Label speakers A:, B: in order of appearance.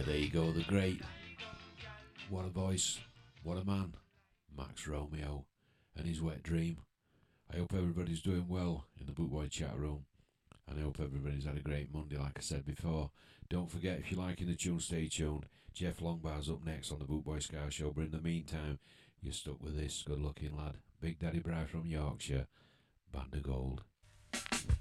A: There you go, the great. What a voice, what a man, Max Romeo and his Wet Dream. I hope everybody's doing well in the Bootboy chat room, and I hope everybody's had a great Monday, like I said before. Don't forget, if you're liking the tune, stay tuned. Jeff Longbar's up next on the Bootboy Scout Show, but in the meantime, you're stuck with this good-looking lad, Big Daddy Bry from Yorkshire, Band of Gold.